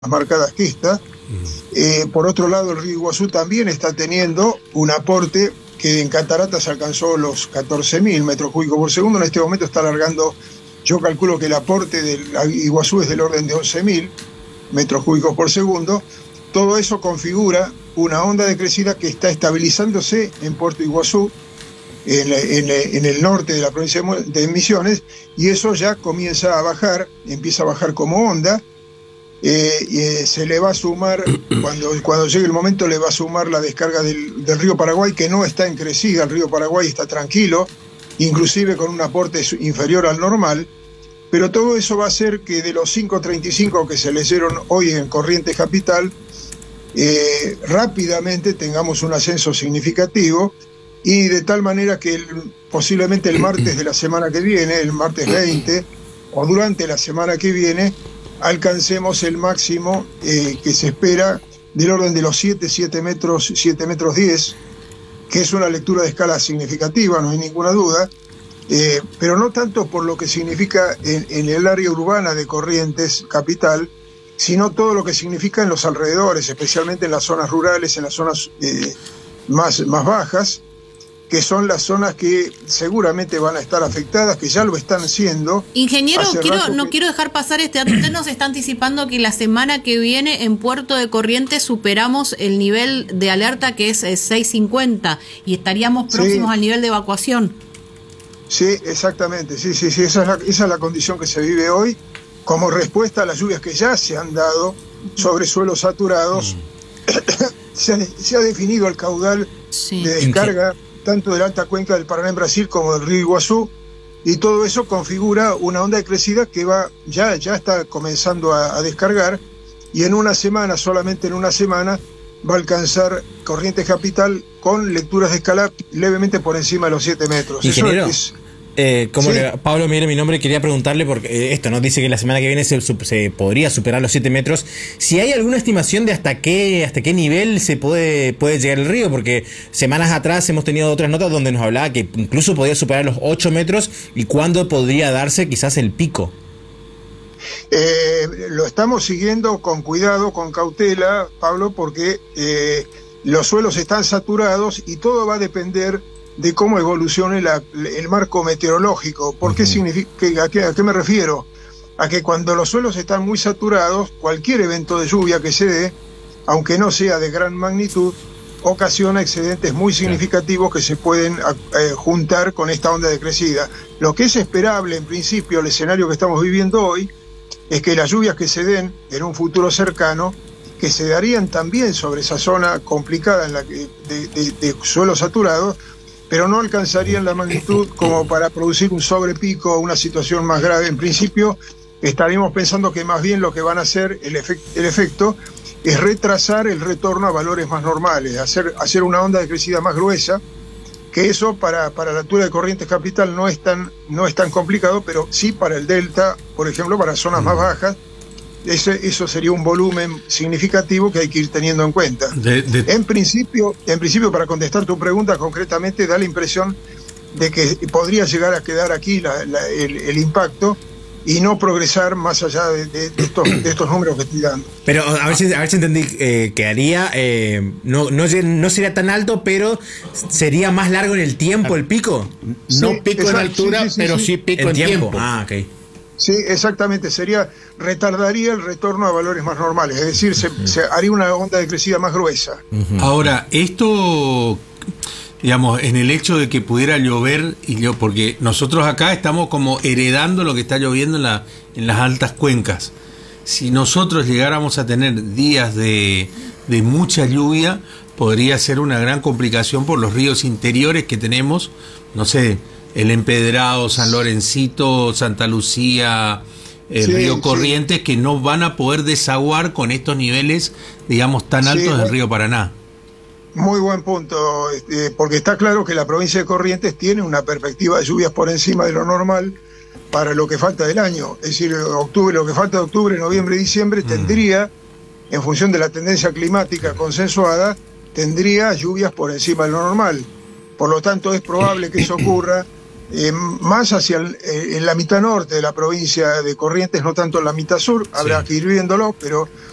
marcadas que esta. Por otro lado, el río Iguazú también está teniendo un aporte que en cataratas alcanzó los 14.000 metros cúbicos por segundo. En este momento está alargando, yo calculo que el aporte del Iguazú es del orden de 11.000 metros cúbicos por segundo. Todo eso configura una onda de crecida que está estabilizándose en Puerto Iguazú, en el norte de la provincia de Misiones, y eso ya comienza a bajar, empieza a bajar como onda. Se le va a sumar, cuando llegue el momento, le va a sumar la descarga del río Paraguay, que no está en crecida. El río Paraguay está tranquilo, inclusive con un aporte inferior al normal, pero todo eso va a hacer que de los 5.35 que se leyeron hoy en Corrientes Capital, rápidamente tengamos un ascenso significativo, y de tal manera que posiblemente el martes de la semana que viene, el martes 20, o durante la semana que viene, alcancemos el máximo que se espera del orden de los 7 metros 10, que es una lectura de escala significativa, no hay ninguna duda, pero no tanto por lo que significa en el área urbana de Corrientes Capital, sino todo lo que significa en los alrededores, especialmente en las zonas rurales, en las zonas más bajas, que son las zonas que seguramente van a estar afectadas, que ya lo están haciendo. Ingeniero, no quiero dejar pasar este dato. Usted nos está anticipando que la semana que viene en Puerto de Corrientes superamos el nivel de alerta, que es 6.50, y estaríamos próximos al nivel de evacuación. Sí, exactamente, sí, esa es la condición que se vive hoy, como respuesta a las lluvias que ya se han dado sobre suelos saturados. Se ha definido el caudal de descarga tanto de la alta cuenca del Paraná en Brasil como del río Iguazú, y todo eso configura una onda de crecida que ya está comenzando a descargar, y en una semana, solamente en una semana, va a alcanzar Corrientes Capital con lecturas de escala levemente por encima de los 7 metros. Ingeniero, eso ¿sí? Pablo, mire mi nombre, quería preguntarle, porque esto nos dice que la semana que viene se podría superar los 7 metros. Si hay alguna estimación de hasta qué nivel se puede llegar el río, porque semanas atrás hemos tenido otras notas donde nos hablaba que incluso podía superar los 8 metros, y cuándo podría darse quizás el pico. Lo estamos siguiendo con cuidado, con cautela, Pablo, porque los suelos están saturados y todo va a depender de cómo evolucione el marco meteorológico. ¿Por qué significa? ¿A qué me refiero? A que cuando los suelos están muy saturados, cualquier evento de lluvia que se dé, aunque no sea de gran magnitud, ocasiona excedentes muy significativos que se pueden juntar con esta onda de crecida. Lo que es esperable, en principio, el escenario que estamos viviendo hoy, es que las lluvias que se den en un futuro cercano, que se darían también sobre esa zona complicada en la que, de suelos saturados, pero no alcanzarían la magnitud como para producir un sobrepico o una situación más grave. En principio, estaríamos pensando que más bien lo que van a hacer, el efecto, es retrasar el retorno a valores más normales, hacer una onda de crecida más gruesa, que eso para la altura de Corrientes Capital no es tan complicado, pero sí para el delta, por ejemplo, para zonas más bajas. Eso sería un volumen significativo que hay que ir teniendo en cuenta. En principio, para contestar tu pregunta concretamente, da la impresión de que podría llegar a quedar aquí el impacto y no progresar más allá de estos números que estoy dando. Pero a ver si entendí, quedaría, no sería tan alto, pero sería más largo en el tiempo el pico. No pico en altura, pero sí pico en tiempo. Ah, ok. Sí, exactamente, retardaría el retorno a valores más normales, es decir, se haría una onda de crecida más gruesa. Ahora, esto, digamos, en el hecho de que pudiera llover, porque nosotros acá estamos como heredando lo que está lloviendo en las altas cuencas. Si nosotros llegáramos a tener días de mucha lluvia, podría ser una gran complicación por los ríos interiores que tenemos, no sé, el Empedrado, San Lorencito, Santa Lucía, el río Corrientes, que no van a poder desaguar con estos niveles, digamos, tan altos del río Paraná. Muy buen punto, porque está claro que la provincia de Corrientes tiene una perspectiva de lluvias por encima de lo normal para lo que falta del año. Es decir, lo que falta de octubre, noviembre y diciembre tendría, en función de la tendencia climática consensuada, tendría lluvias por encima de lo normal. Por lo tanto, es probable que eso ocurra más en la mitad norte de la provincia de Corrientes, no tanto en la mitad sur, habrá que ir viéndolo, pero